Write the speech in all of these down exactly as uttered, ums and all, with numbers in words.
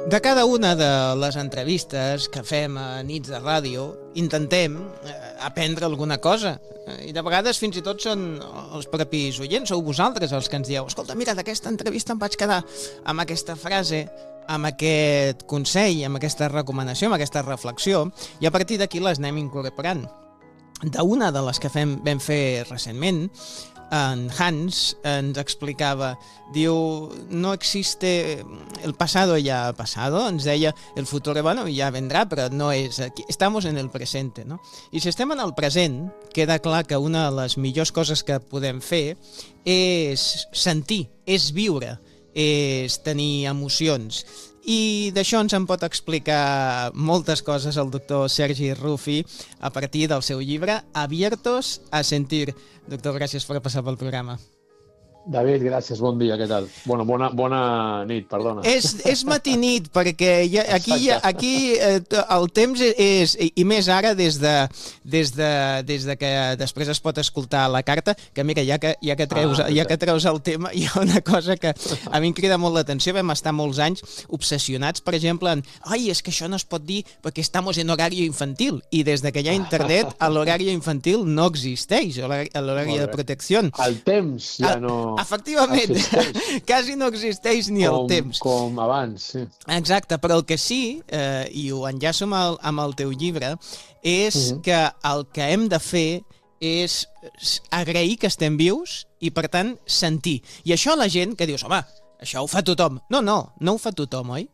De cada una de les entrevistes que fem a nits de ràdio intentem eh, aprendre alguna cosa. I de vegades fins i tot són els propis oients, sou vosaltres els que ens dieu escolta, mira, d'aquesta entrevista em vaig quedar amb aquesta frase, amb aquest consell, amb aquesta recomanació, amb aquesta reflexió, i a partir d'aquí les anem incorporant. D'una de les que fem, vam fer recentment, en Hans ens explicava, diu, no existe, el pasado ya ha pasado, ens deia, el futuro, bueno, ya vendrá, però no és aquí, estamos en el presente, no? I si estem en el present, queda clar que una de les millors coses que podem fer és sentir, és viure, és tenir emocions. I d'això ens en pot explicar moltes coses el doctor Sergi Rufi a partir del seu llibre Abiertos a sentir. Doctor, gràcies per passar pel programa. David, gràcies, bon dia, què tal? Bueno, bona, bona nit, perdona. És, és matinit, perquè ja, aquí, ja, aquí eh, el temps és, i més ara des de, des, de, des de que després es pot escoltar la carta, que mira, ja que, ja que, treus, ah, ja que treus el tema, hi ha una cosa que a mi em crida molt l'atenció, vam estar molts anys obsessionats, per exemple, en ai, és que això no es pot dir perquè estamos en horario infantil, i des de que hi ha internet, l'horari infantil no existeix, l'horari de protecció. El temps ja no... Efectivament, existeix. Quasi no existeix ni com, el temps. Com abans, sí. Exacte, però el que sí, eh, i ho enllaço amb el, amb el teu llibre, és uh-huh. que el que hem de fer és agrair que estem vius i, per tant, sentir. I això la gent que dius, home, això ho fa tothom. No, no, no ho fa tothom, oi?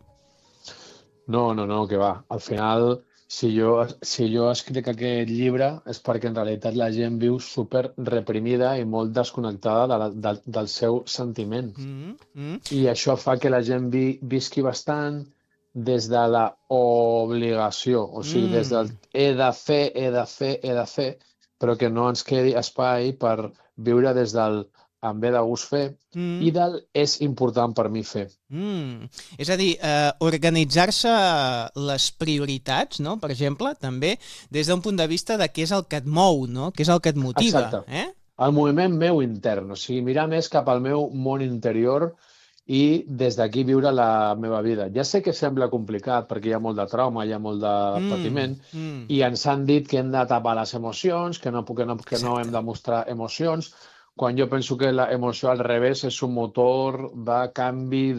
No, no, no, que va. Al final... Si jo, si jo escric aquest llibre és perquè en realitat la gent viu super reprimida i molt desconnectada de la, de, del seu sentiment. Mm -hmm. I això fa que la gent vi, visqui bastant des de la obligació, o sigui, mm. des del he de fer, he de fer, he de fer, però que no ens quedi espai per viure des del em ve de gust fer, mm. i del és important per mi fer. Mm. És a dir, eh, organitzar-se les prioritats, no? Per exemple, també des d'un punt de vista de què és el que et mou, no? Què és el que et motiva. Exacte. Eh? El moviment meu intern, o sigui, mirar més cap al meu món interior i des d'aquí viure la meva vida. Ja sé que sembla complicat perquè hi ha molt de trauma, hi ha molt de mm. patiment, mm. i ens han dit que hem de tapar les emocions, que no, que no, que no hem de mostrar emocions, quan jo penso que l'emoció al revés és un motor de canvi,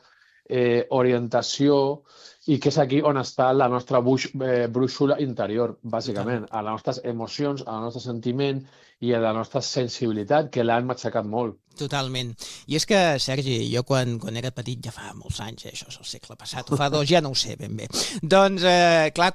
d'orientació, eh, i que és aquí on està la nostra buix, eh, brúixola interior, bàsicament, a les nostres emocions, al nostre sentiment i a la nostra sensibilitat, que l'han matxacat molt. Totalment. I és que, Sergi, jo quan, quan era petit, ja fa molts anys, eh, això és el segle passat, o fa dos, ja no ho sé ben bé. Doncs, eh, clar,